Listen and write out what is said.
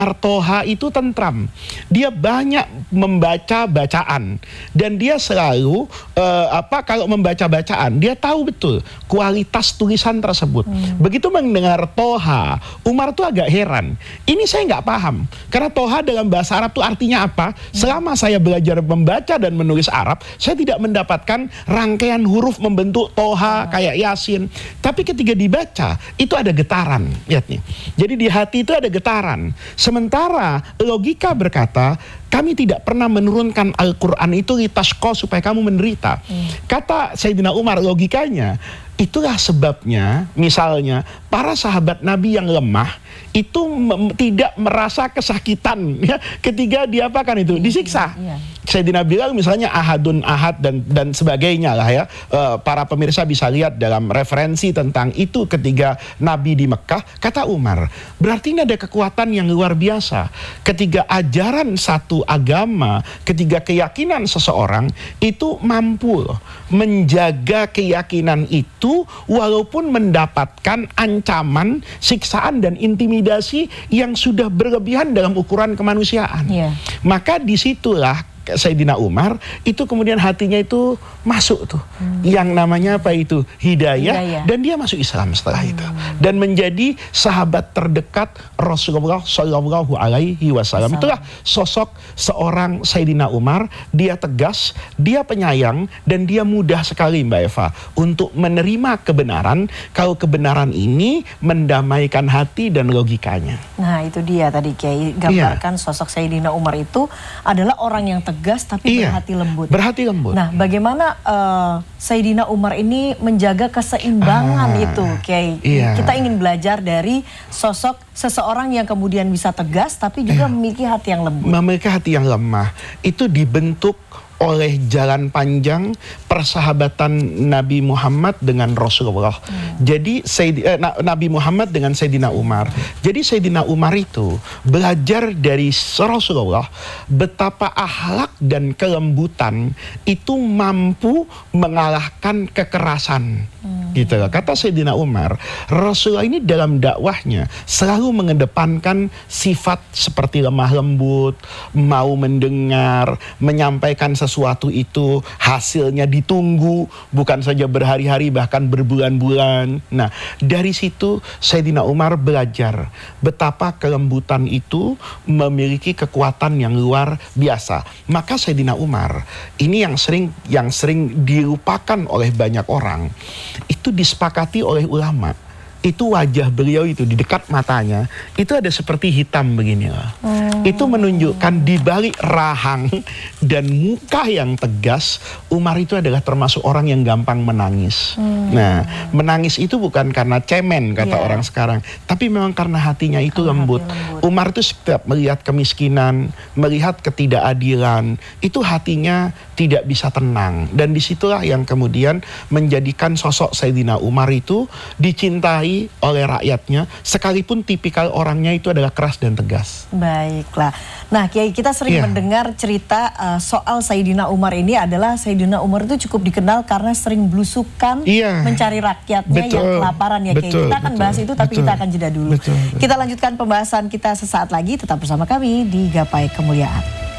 Toha itu tentram, dia banyak membaca bacaan dan dia selalu kalau membaca bacaan dia tahu betul kualitas tulisan tersebut. Begitu mendengar Toha, Umar tuh agak heran. Ini saya nggak paham karena Toha dalam bahasa Arab tuh artinya apa? Selama saya belajar membaca dan menulis Arab, saya tidak mendapatkan rangkaian huruf membentuk Toha kayak Yasin. Tapi ketika dibaca itu ada getaran, lihat nih. Jadi di hati itu ada getaran. Sementara logika berkata, kami tidak pernah menurunkan Al-Quran itu litashqa supaya kamu menderita. Kata Sayyidina Umar, logikanya, itulah sebabnya misalnya para sahabat Nabi yang lemah itu tidak merasa kesakitan ya, ketika diapakan itu disiksa. Sayyidina Bilal misalnya ahadun ahad dan sebagainya lah ya. Para pemirsa bisa lihat dalam referensi tentang itu ketika Nabi di Mekah. Kata Umar, berarti ini ada kekuatan yang luar biasa ketika ajaran satu agama, ketika keyakinan seseorang itu mampu menjaga keyakinan itu walaupun mendapatkan ancaman, siksaan dan intimidasi yang sudah berlebihan dalam ukuran kemanusiaan. Maka disitulah Sayyidina Umar itu kemudian hatinya itu masuk tuh yang namanya apa itu hidayah, dan dia masuk Islam setelah itu dan menjadi sahabat terdekat Rasulullah Shallallahu Alaihi Wasallam. Itulah sosok seorang Sayyidina Umar. Dia tegas, dia penyayang, dan dia mudah sekali Mbak Eva untuk menerima kebenaran kalau kebenaran ini mendamaikan hati dan logikanya. Nah itu dia tadi Kiai gambarkan sosok Sayyidina Umar itu adalah orang yang tegas tapi berhati lembut. Berhati lembut. Nah, bagaimana Sayyidina Umar ini menjaga keseimbangan itu, Kiai? Kita ingin belajar dari sosok seseorang yang kemudian bisa tegas tapi juga memiliki hati yang lembut. Memiliki hati yang lemah. Itu dibentuk oleh jalan panjang persahabatan Nabi Muhammad dengan Rasulullah. Jadi Nabi Muhammad dengan Sayyidina Umar. Jadi Sayyidina Umar itu belajar dari Rasulullah betapa akhlak dan kelembutan itu mampu mengalahkan kekerasan. Gitu loh. Kata Sayyidina Umar, Rasulullah ini dalam dakwahnya selalu mengedepankan sifat seperti lemah lembut, mau mendengar, menyampaikan sesuatu itu hasilnya ditunggu, bukan saja berhari-hari bahkan berbulan-bulan. Nah, dari situ Sayyidina Umar belajar betapa kelembutan itu memiliki kekuatan yang luar biasa. Maka Sayyidina Umar ini yang sering dilupakan oleh banyak orang. Itu disepakati oleh ulama. Itu wajah beliau itu di dekat matanya itu ada seperti hitam begini lah. Itu menunjukkan di balik rahang dan muka yang tegas, Umar itu adalah termasuk orang yang gampang menangis. Nah, menangis itu bukan karena cemen kata orang sekarang, tapi memang karena hatinya itu lembut. Umar itu setiap melihat kemiskinan, melihat ketidakadilan, itu hatinya tidak bisa tenang. Dan disitulah yang kemudian menjadikan sosok Sayyidina Umar itu dicintai oleh rakyatnya, sekalipun tipikal orangnya itu adalah keras dan tegas. Baiklah. Nah, Kiai, kita sering mendengar cerita soal Sayyidina Umar ini adalah Sayyidina Umar itu cukup dikenal karena sering belusukan mencari rakyatnya yang kelaparan ya, Kiai. Kita akan bahas itu, tapi kita akan jeda dulu. Kita lanjutkan pembahasan kita sesaat lagi. Tetap bersama kami di Gapai Kemuliaan.